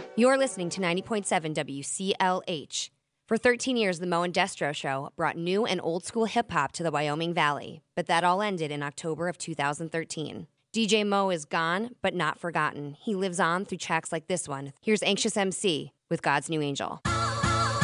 You're listening to 90.7 WCLH. For 13 years, the Mo and Destro Show brought new and old school hip hop to the Wyoming Valley, but that all ended in October of 2013. DJ Mo is gone, but not forgotten. He lives on through tracks like this one. Here's Anxious MC with God's New Angel.